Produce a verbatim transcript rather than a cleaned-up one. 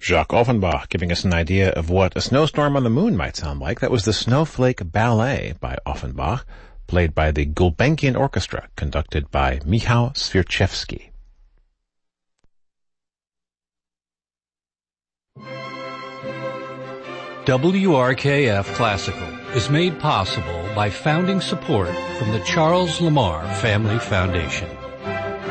Jacques Offenbach giving us an idea of what a snowstorm on the moon might sound like. That was the Snowflake Ballet by Offenbach, played by the Gulbenkian Orchestra, conducted by Michał Swierczewski. W R K F Classical is made possible by founding support from the Charles Lamar Family Foundation.